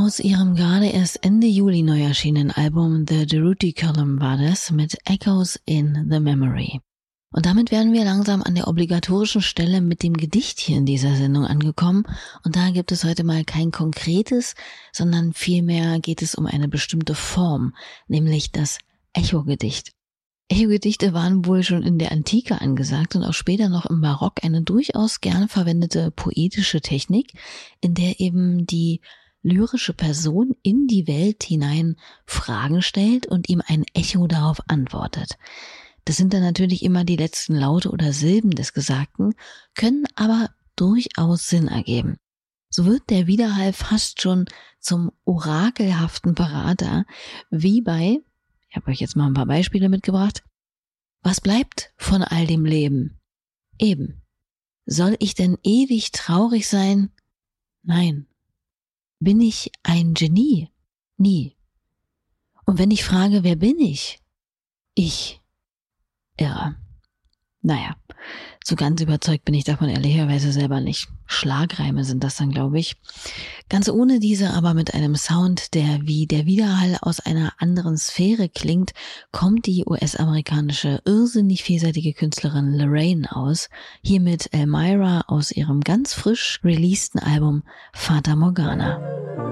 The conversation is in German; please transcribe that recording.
Aus ihrem gerade erst Ende Juli neu erschienenen Album The Durruti Column war das mit Echoes in the Memory. Und damit wären wir langsam an der obligatorischen Stelle mit dem Gedicht hier in dieser Sendung angekommen. Und da gibt es heute mal kein konkretes, sondern vielmehr geht es um eine bestimmte Form, nämlich das Echo-Gedicht. Echo-Gedichte waren wohl schon in der Antike angesagt und auch später noch im Barock eine durchaus gern verwendete poetische Technik, in der eben die lyrische Person in die Welt hinein Fragen stellt und ihm ein Echo darauf antwortet. Das sind dann natürlich immer die letzten Laute oder Silben des Gesagten, können aber durchaus Sinn ergeben. So wird der Widerhall fast schon zum orakelhaften Berater, wie bei, ich habe euch jetzt mal ein paar Beispiele mitgebracht, was bleibt von all dem Leben? Eben. Soll ich denn ewig traurig sein? Nein. Bin ich ein Genie? Nie. Und wenn ich frage, wer bin ich? Ich. Irre. Naja, so ganz überzeugt bin ich davon ehrlicherweise selber nicht. Schlagreime sind das dann, glaube ich. Ganz ohne diese, aber mit einem Sound, der wie der Widerhall aus einer anderen Sphäre klingt, kommt die US-amerikanische, irrsinnig vielseitige Künstlerin Lorraine aus, hier mit Elmira aus ihrem ganz frisch releasten Album Fata Morgana.